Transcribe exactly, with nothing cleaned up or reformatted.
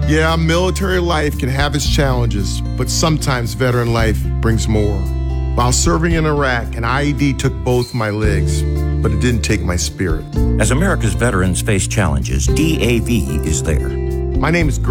Yeah, military life can have its challenges, but sometimes veteran life brings more. While serving in Iraq, an I E D took both my legs, but it didn't take my spirit. As America's veterans face challenges, D A V is there. My name is Greg.